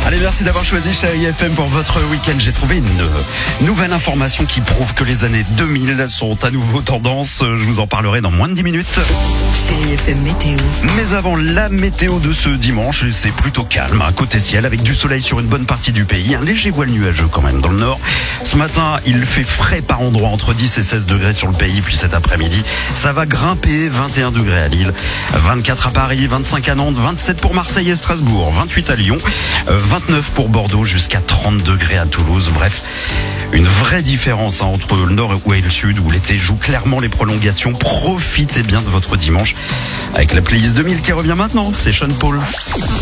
Allez, merci d'avoir choisi Chérie FM pour votre week-end. J'ai trouvé une nouvelle information qui prouve que les années 2000 sont à nouveau tendance. Je vous en parlerai dans moins de 10 minutes. Chérie FM météo. Mais avant, la météo de ce dimanche, c'est plutôt calme, côté ciel, avec du soleil sur une bonne partie du pays. Un léger voile nuageux quand même dans le nord. Ce matin, il fait frais par endroits, entre 10 et 16 degrés sur le pays. Puis cet après-midi, ça va grimper, 21 degrés à Lille, 24 à Paris, 25 à Nantes, 27 pour Marseille et Strasbourg, 28 à Lyon, 29 pour Bordeaux, jusqu'à 30 degrés à Toulouse. Bref, une vraie différence entre le nord et le sud, où l'été joue clairement les prolongations. Profitez bien de votre dimanche avec la playlist 2000 qui revient maintenant. C'est Sean Paul.